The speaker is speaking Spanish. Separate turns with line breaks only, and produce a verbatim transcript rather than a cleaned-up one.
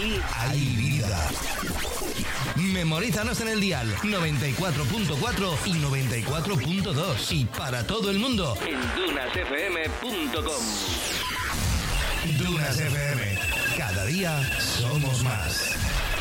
Ahí hay vida. Memorízanos en el dial noventa y cuatro punto cuatro y noventa y cuatro punto dos y para todo el mundo en dunas f m punto com. Dunas F M. Cada día somos más.